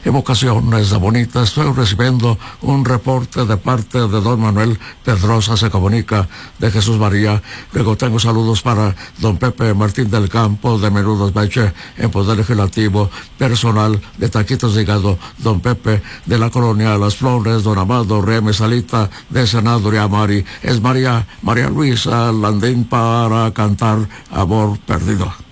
evocaciones bonitas. Estoy recibiendo un reporte de parte de don Manuel Pedrosa, se comunica de Jesús María. Luego tengo saludos para don Pepe Martín del Campo de Menudos Beche en Poder Legislativo, personal de Taquitos de Hígado, don Pepe de la colonia Las Flores, don Amado Remes Salita de Senado y Amari. Es María Luisa Landín para cantar Amor Perdido.